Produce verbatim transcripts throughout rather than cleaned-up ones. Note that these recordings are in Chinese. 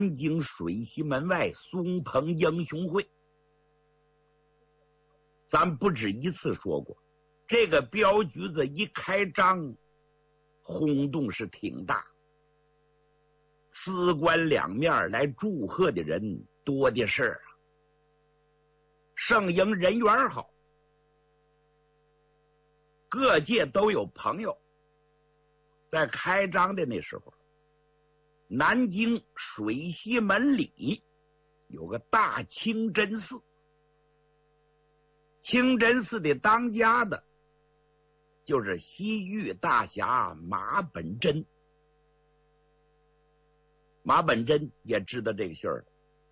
南京水西门外松鹏英雄会。咱不止一次说过，这个镖局子一开张，轰动是挺大，四关两面来祝贺的人多的是啊。盛英人缘好，各界都有朋友。在开张的那时候，南京水西门里有个大清真寺，清真寺的当家的就是西域大侠马本真。马本真也知道这个信儿，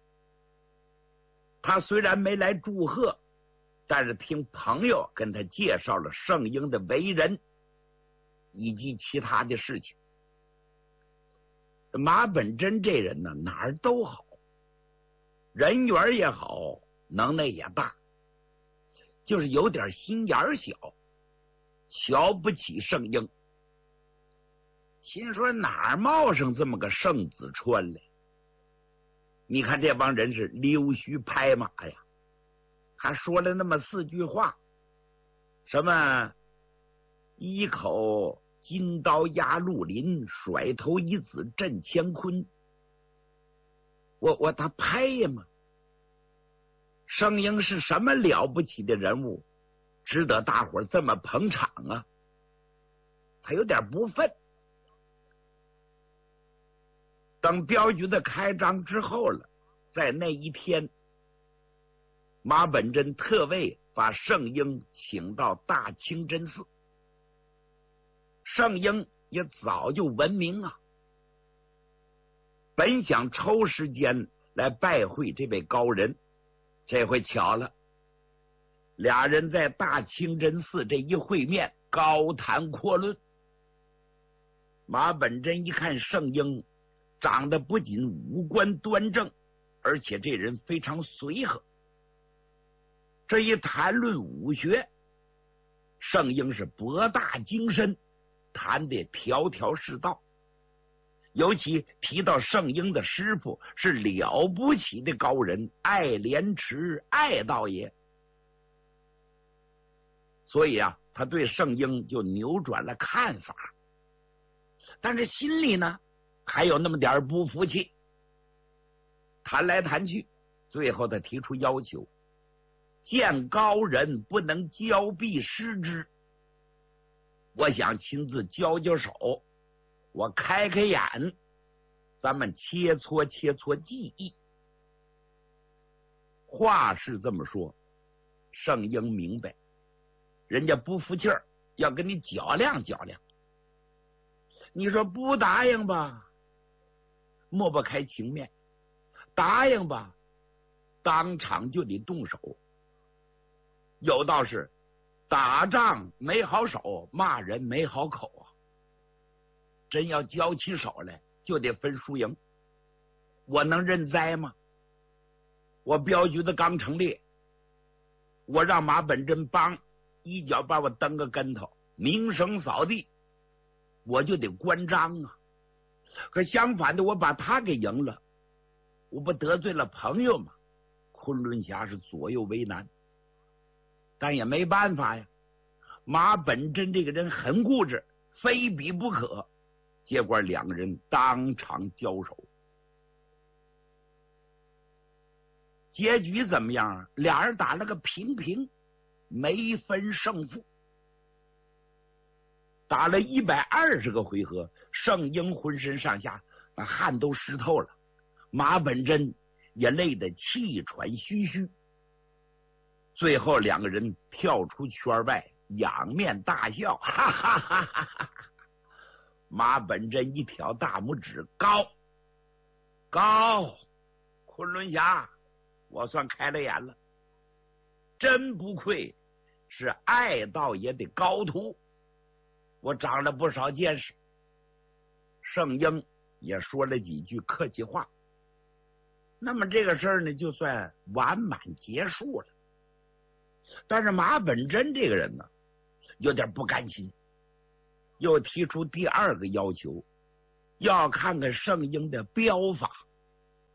他虽然没来祝贺，但是听朋友跟他介绍了盛英的为人以及其他的事情。马本真这人呢，哪儿都好，人缘也好，能耐也大，就是有点心眼小，瞧不起盛英。心说哪儿冒上这么个盛子川来？你看这帮人是溜须拍马呀，还说了那么四句话，什么一口金刀压绿林，甩头一子震乾坤。我我他拍呀嘛！盛英是什么了不起的人物，值得大伙儿这么捧场啊？他有点不忿。等镖局的开张之后了，在那一天，马本真特为把盛英请到大清真寺。盛英也早就闻名啊，本想抽时间来拜会这位高人，这回巧了，俩人在大清真寺这一会面，高谈阔论。马本真一看盛英长得不仅五官端正，而且这人非常随和。这一谈论武学，盛英是博大精深，谈得条条是道。尤其提到盛英的师傅是了不起的高人艾连池艾道爷，所以啊，他对盛英就扭转了看法。但是心里呢，还有那么点不服气。谈来谈去，最后他提出要求，见高人不能交臂失之，我想亲自交交手，我开开眼，咱们切磋切磋技艺。话是这么说，盛英明白人家不服气儿，要跟你较量较量。你说不答应吧，抹不开情面；答应吧，当场就得动手。有道是打仗没好手，骂人没好口啊。真要交起手来，就得分输赢。我能认栽吗？我镖局的刚成立，我让马本真帮一脚把我蹬个跟头，名声扫地，我就得关张啊。可相反的，我把他给赢了，我不得罪了朋友吗？昆仑侠是左右为难，但也没办法呀。马本真这个人很固执，非比不可。结果两个人当场交手，结局怎么样？俩人打了个平平，没分胜负。打了一百二十个回合，盛英浑身上下汗都湿透了，马本真也累得气喘吁吁。最后两个人跳出圈外，仰面大笑，哈哈哈哈哈！马本真一挑大拇指，高高，昆仑侠，我算开了眼了，真不愧是艾道爷的高徒，我长了不少见识。盛英也说了几句客气话，那么这个事儿呢，就算完满结束了。但是马本真这个人呢，有点不甘心，又提出第二个要求，要看看盛英的镖法。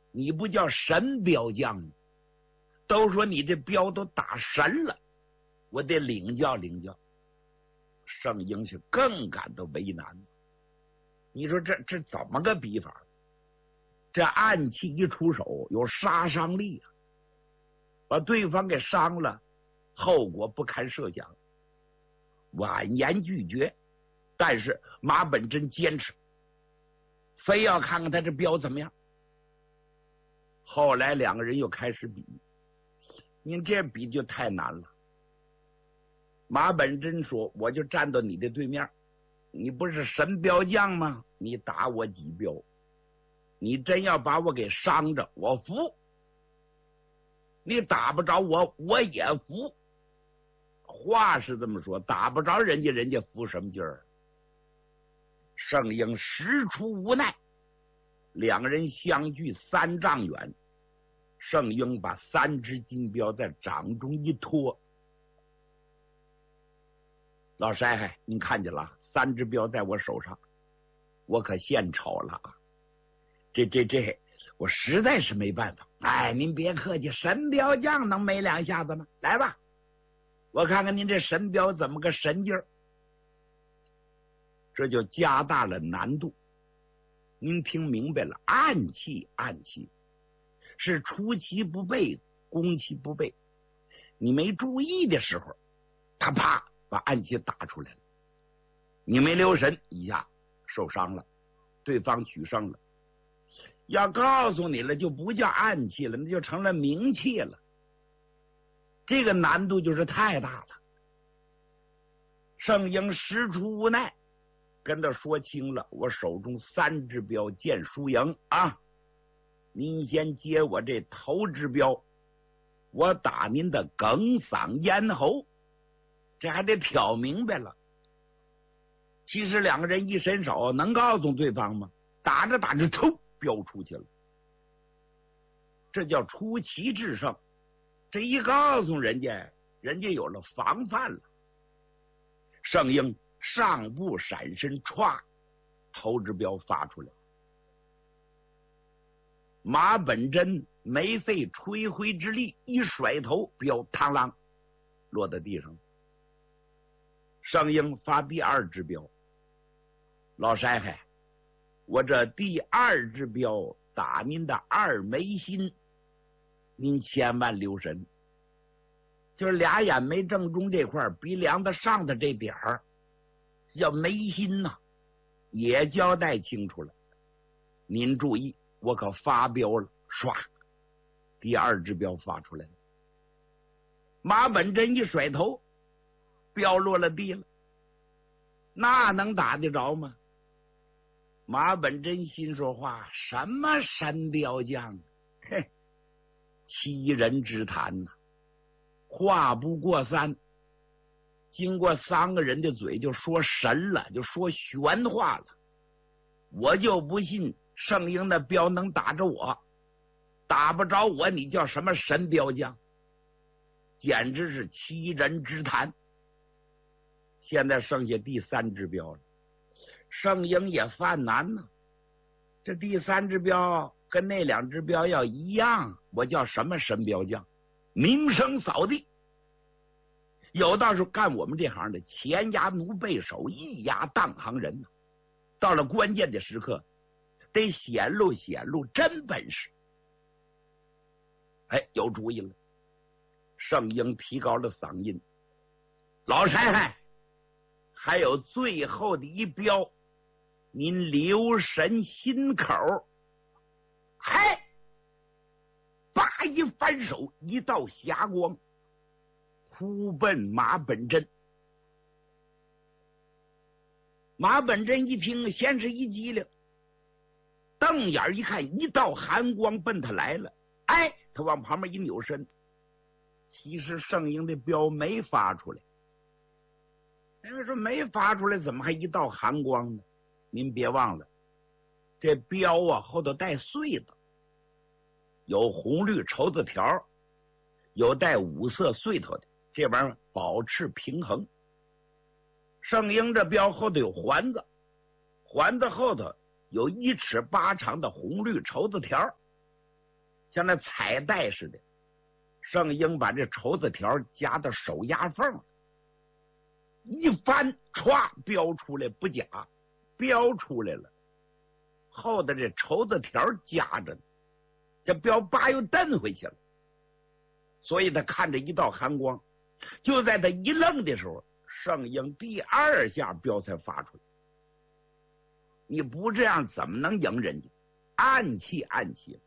你不叫神标将吗？都说你这镖都打神了，我得领教领教。圣英是更感到为难。你说这这怎么个比法？这暗器一出手有杀伤力啊，把对方给伤了，后果不堪设想。婉言拒绝，但是马本真坚持，非要看看他这镖怎么样。后来两个人又开始比，您这比就太难了。马本真说：“我就站到你的对面，你不是神镖将吗？你打我几镖，你真要把我给伤着，我服；你打不着我，我也服。”话是这么说，打不着人家，人家服什么劲儿？圣英实出无奈，两个人相距三丈远，圣英把三只金镖在掌中一托。老筛，您看见了，三只镖在我手上，我可献丑了啊！这这这，我实在是没办法。哎，您别客气，神镖将能没两下子吗？来吧，我看看您这神镖怎么个神劲儿。这就加大了难度。您听明白了，暗器暗器是出其不备，攻其不备。你没注意的时候，他啪把暗器打出来了，你没留神，一下受伤了，对方取胜了。要告诉你了，就不叫暗器了，那就成了明器了。这个难度就是太大了。圣英实出无奈，跟他说清了，我手中三支镖见输赢啊，您先接我这头支镖，我打您的哽嗓咽喉，这还得挑明白了。其实两个人一伸手，能告诉对方吗？打着打着，抽镖出去了，这叫出奇制胜。这一告诉人家，人家有了防范了。圣英上步闪身，歘，头支镖发出来。马本真没费吹灰之力，一甩头，镖嘡啷落在地上。圣英发第二支镖，老筛海，我这第二支镖打您的二眉心，您千万留神，就是俩眼没正中这块，鼻梁的上的这点儿叫眉心呐、啊，也交代清楚了。您注意，我可发镖了，唰，第二支镖发出来了。马本真一甩头，镖落了地了，那能打得着吗？马本真心说话，什么神镖将，嘿，欺人之谈呐、啊！话不过三，经过三个人的嘴就说神了，就说玄话了。我就不信圣英的镖能打着我，打不着我，你叫什么神镖将？简直是欺人之谈。现在剩下第三支镖了，圣英也犯难呢。这第三支镖跟那两支镖要一样，我叫什么神镖将？名声扫地。有道是干我们这行的，前压奴背手，一压当行人。到了关键的时刻，得显露显露真本事。哎，有主意了。圣英提高了嗓音，老柴海，还有最后的一镖，您留神心口。嗨，叭一翻手，一道霞光扑奔马本真。马本真一听，先是一激灵，瞪眼一看，一道寒光奔他来了。哎，他往旁边一扭身，其实圣英的镖没发出来。人家说没发出来，怎么还一道寒光呢？您别忘了，这镖啊后头带穗子，有红绿绸子条，有带五色穗头的，这玩意儿保持平衡。圣英这镖后头有环子，环子后头有一尺八长的红绿绸子条， 像那彩带似的。圣婴把这绸子条夹到手牙缝，一翻，歘，标出来，不假，标出来了。后头这绸子条夹着呢，这标叭又蹬回去了。所以他看着一道寒光，就在他一愣的时候，圣婴第二下标才发出来。你不这样怎么能赢人家？暗器暗器。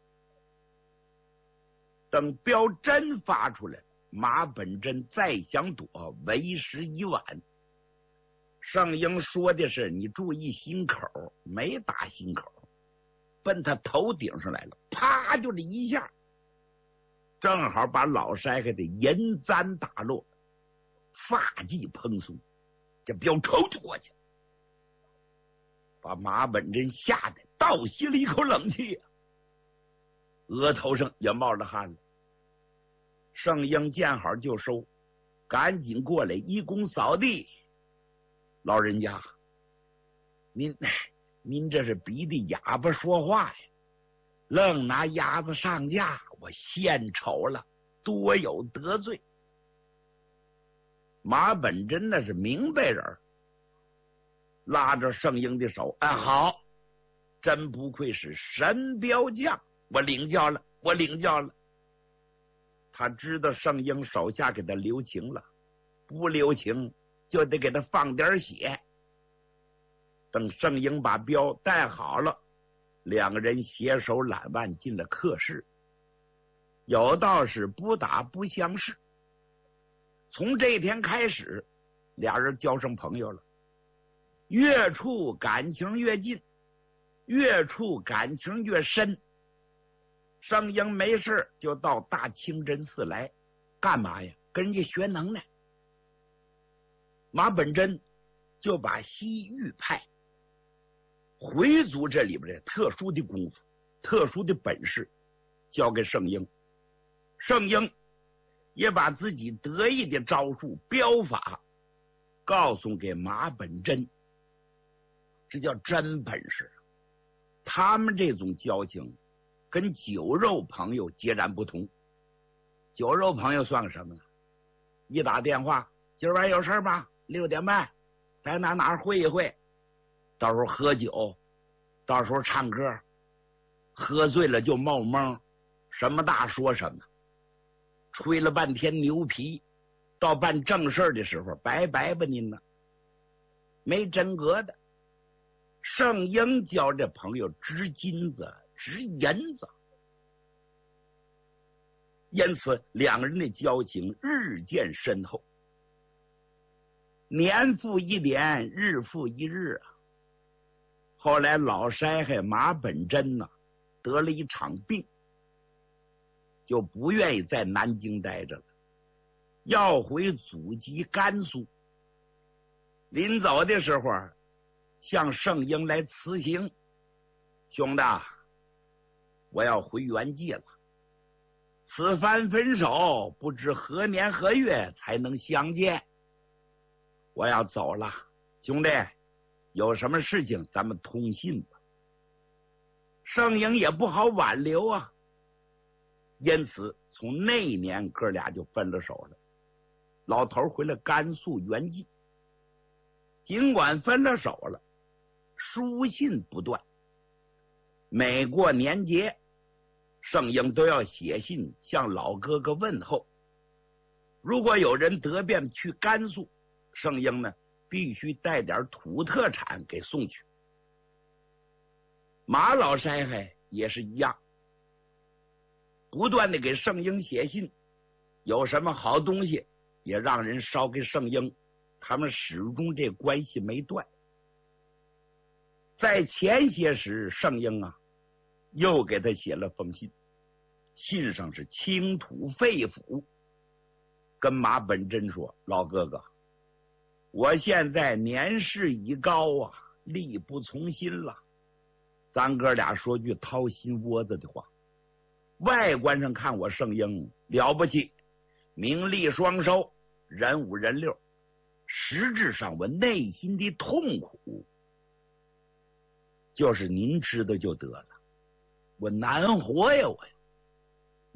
等标真发出来，马本真再想躲，为时已晚。圣婴说的是你注意心口，没打心口，奔他头顶上来了，啪就这一下，正好把老筛开的银簪打落，发髻蓬松，这标抽就过去，把马本真吓得倒吸了一口冷气，额头上也冒着汗了。圣婴见好就收，赶紧过来一躬扫地。老人家，您您这是逼的哑巴说话呀，愣拿哑巴上架，我献丑了，多有得罪。马本真那是明白人，拉着圣婴的手，哎，好，真不愧是神镖将，我领教了，我领教了。他知道圣婴手下给他留情了，不留情就得给他放点血。等圣婴把镖带好了，两个人携手揽腕进了客室。有道是不打不相识，从这天开始，俩人交上朋友了，越处感情越近，越处感情越深。圣婴没事就到大清真寺来，干嘛呀？跟人家学能耐。马本真就把西域派回族这里边的特殊的功夫、特殊的本事交给圣婴，圣婴也把自己得意的招数、镖法告诉给马本真，这叫真本事。他们这种交情跟酒肉朋友截然不同。酒肉朋友算个什么？一打电话，今儿晚上有事吧？六点半，在哪哪会一会，到时候喝酒，到时候唱歌，喝醉了就冒蒙，什么大说什么，吹了半天牛皮，到办正事的时候，拜拜吧您呢，没真格的。圣婴交这朋友值金子，值银子，因此两人的交情日渐深厚，年复一年，日复一日啊。后来老筛害马本真呢、啊，得了一场病，就不愿意在南京待着了，要回祖籍甘肃。临走的时候向圣婴来辞行，兄弟，我要回原籍了，此番分手，不知何年何月才能相见，我要走了，兄弟，有什么事情咱们通信吧。圣婴也不好挽留啊，因此从那年哥俩就分了手了。老头回了甘肃原籍，尽管分了手了，书信不断，每过年节，圣婴都要写信向老哥哥问候。如果有人得便去甘肃，圣婴呢必须带点土特产给送去。马老筛害也是一样，不断的给圣婴写信，有什么好东西也让人捎给圣婴，他们始终这关系没断。在前些时，圣婴啊又给他写了封信，信上是倾吐肺腑，跟马本真说，老哥哥，我现在年事已高啊，力不从心了，咱哥俩说句掏心窝子的话，外观上看我圣婴了不起，名利双收，人五人六，实质上我内心的痛苦就是您知道就得了，我难活呀我呀。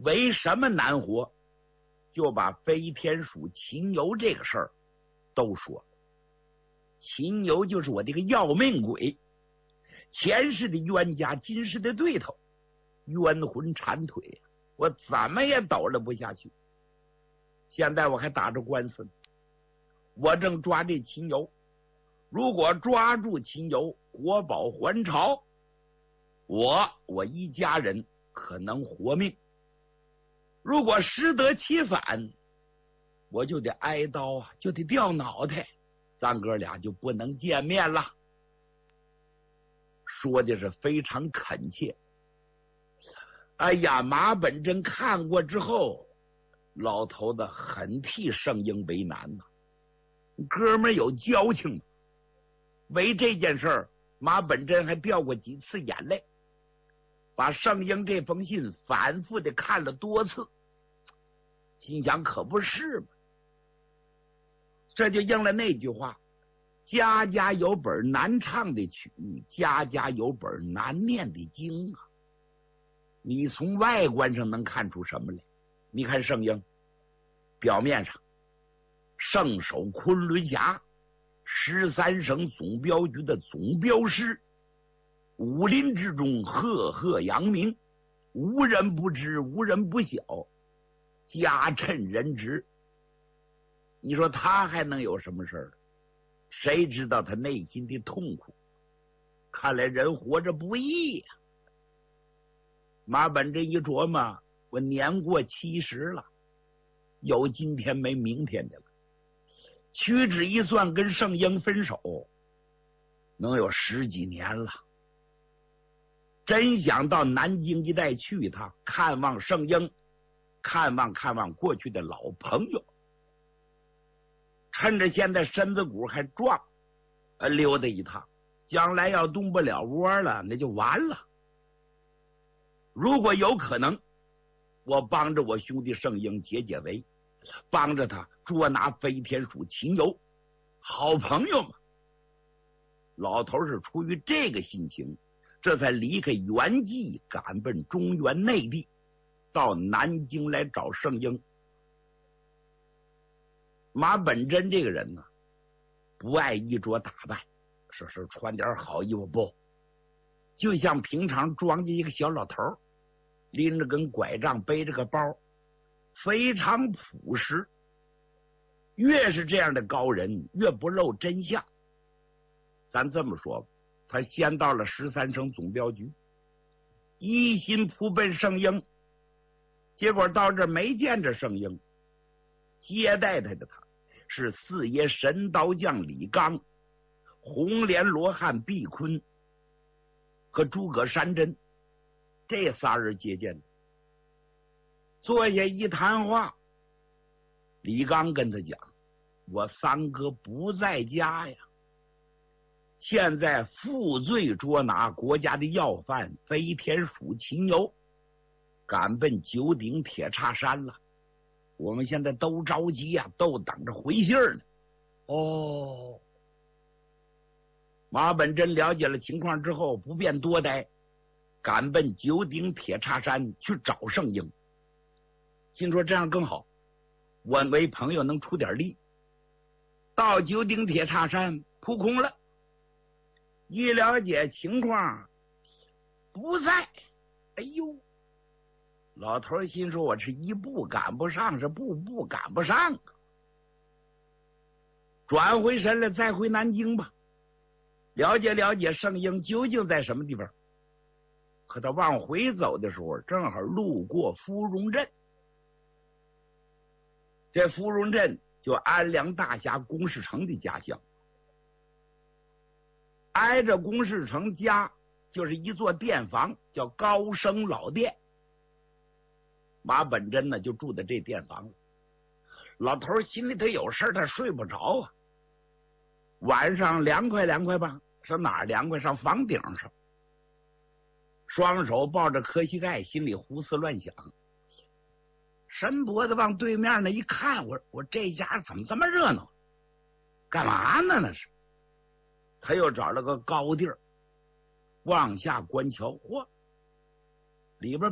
为什么难活？就把飞天鼠秦牛这个事儿都说了。秦牛就是我这个要命鬼，前世的冤家，今世的对头，冤魂缠腿，我怎么也抖了不下去。现在我还打着官司呢，我正抓这秦牛，如果抓住秦牛，国宝还朝，我我一家人可能活命；如果适得其反，我就得挨刀啊，就得掉脑袋，咱哥俩就不能见面了。说的是非常恳切。哎呀，马本真看过之后，老头子很替圣婴为难呐、啊。哥们有交情，为这件事儿，马本真还掉过几次眼泪，把圣婴这封信反复的看了多次，心想可不是嘛。这就应了那句话，家家有本难唱的曲，家家有本难念的经啊。你从外观上能看出什么来？你看圣婴表面上圣守昆仑峡，十三省总镖局的总镖师，武林之中赫赫扬名，无人不知，无人不晓，家趁人直。你说他还能有什么事儿？谁知道他内心的痛苦？看来人活着不易呀、啊。马本这一琢磨，我年过七十了，有今天没明天的了。屈指一算，跟圣婴分手能有十几年了。真想到南京一带去一趟，看望圣婴，看望看望过去的老朋友。趁着现在身子骨还壮，呃，溜达一趟，将来要动不了窝了，那就完了。如果有可能，我帮着我兄弟圣婴解解围，帮着他捉拿飞天鼠秦游，好朋友嘛。老头是出于这个心情，这才离开原籍，赶奔中原内地，到南京来找圣婴。马本真这个人呢，不爱衣着打扮，说是穿点好衣服不，就像平常庄稼一个小老头，拎着根拐杖，背着个包，非常朴实。越是这样的高人，越不露真相。咱这么说，他先到了十三省总镖局，一心扑奔圣婴，结果到这没见着圣婴，接待他的他是四爷神刀匠李刚、红莲罗汉毕坤和诸葛山珍，这仨人接见。坐下一谈话，李刚跟他讲，我三哥不在家呀，现在负罪捉拿国家的要犯飞天鼠秦游，赶奔九鼎铁叉山了。我们现在都着急呀、啊，都等着回信呢。哦，马本真了解了情况之后，不便多待，赶奔九鼎铁叉山去找圣婴。心说这样更好，我为朋友能出点力。到九鼎铁叉山扑空了，一了解情况，不在。哎呦！老头心说，我是一步赶不上，是步步赶不上。转回神来，再回南京吧，了解了解圣婴究竟在什么地方。可他往回走的时候，正好路过芙蓉镇。这芙蓉镇就安良大侠龚世成的家乡，挨着龚世成家就是一座店房，叫高升老店。马本真呢就住在这店房了。老头心里头有事，他睡不着啊。晚上凉快凉快吧，上哪儿凉快？上房顶上，双手抱着磕膝盖，心里胡思乱想。伸脖子往对面那一看，我我这家怎么这么热闹？干嘛呢？那是。他又找了个高地儿，往下观瞧，嚯，里边